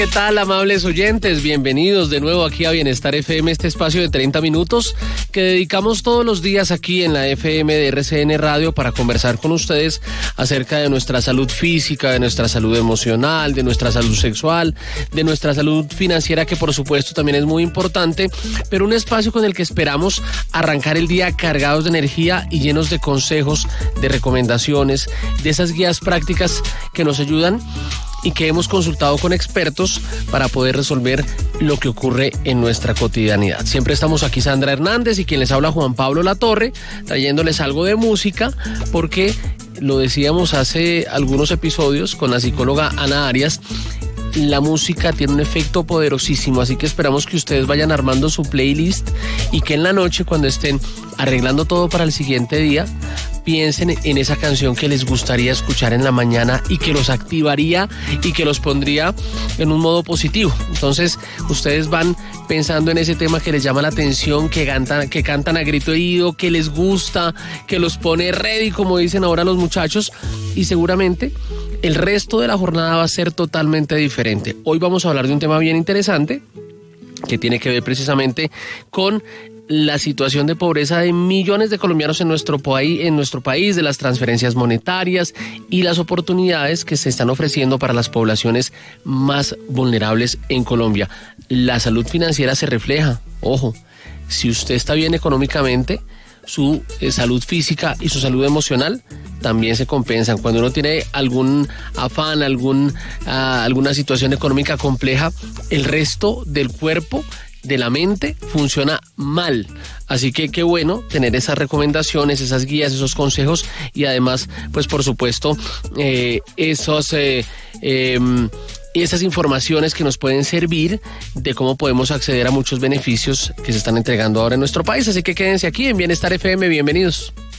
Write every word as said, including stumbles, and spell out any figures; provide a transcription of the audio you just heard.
¿Qué tal, amables oyentes? Bienvenidos de nuevo aquí a Bienestar F M, este espacio de treinta minutos que dedicamos todos los días aquí en la F M de R C N Radio para conversar con ustedes acerca de nuestra salud física, de nuestra salud emocional, de nuestra salud sexual, de nuestra salud financiera, que por supuesto también es muy importante, pero un espacio con el que esperamos arrancar el día cargados de energía y llenos de consejos, de recomendaciones, de esas guías prácticas que nos ayudan y que hemos consultado con expertos para poder resolver lo que ocurre en nuestra cotidianidad. Siempre estamos aquí Sandra Hernández y quien les habla Juan Pablo Latorre, trayéndoles algo de música, porque lo decíamos hace algunos episodios con la psicóloga Ana Arias, la música tiene un efecto poderosísimo, así que esperamos que ustedes vayan armando su playlist y que en la noche, cuando estén arreglando todo para el siguiente día, piensen en esa canción que les gustaría escuchar en la mañana y que los activaría y que los pondría en un modo positivo. Entonces, ustedes van pensando en ese tema que les llama la atención, que cantan, que cantan a grito herido, que les gusta, que los pone ready, como dicen ahora los muchachos, y seguramente el resto de la jornada va a ser totalmente diferente. Hoy vamos a hablar de un tema bien interesante que tiene que ver precisamente con la situación de pobreza de millones de colombianos en nuestro país, en nuestro país, de las transferencias monetarias y las oportunidades que se están ofreciendo para las poblaciones más vulnerables en Colombia. La salud financiera se refleja, ojo, si usted está bien económicamente, su eh, salud física y su salud emocional también se compensan. Cuando uno tiene algún afán, algún, uh, alguna situación económica compleja, el resto del cuerpo, de la mente, funciona mal. Así que qué bueno tener esas recomendaciones, esas guías, esos consejos y además, pues por supuesto, eh, esos... Eh, eh, esas informaciones que nos pueden servir de cómo podemos acceder a muchos beneficios que se están entregando ahora en nuestro país. Así que quédense aquí en Bienestar F M, bienvenidos.